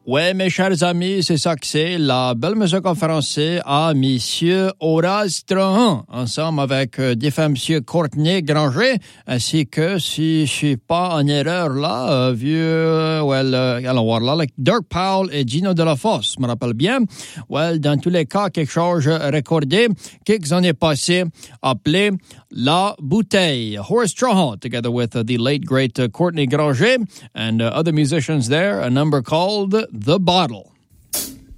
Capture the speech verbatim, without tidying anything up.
Ouais, mes chers amis, c'est ça que c'est, la belle musique en français à Monsieur Horace Trahan, ensemble avec euh, défunt Monsieur Courtney Granger, ainsi que, si je suis pas en erreur là, euh, vieux, well, euh, allons voir là, like Dirk Powell et Gino Delafosse, je me rappelle bien. Well, dans tous les cas, quelque chose recordé, quelques années passées, appelé La Bouteille. Horace Trahan, together with uh, the late, great uh, Courtney Granger and uh, other musicians there, a number called The Bottle.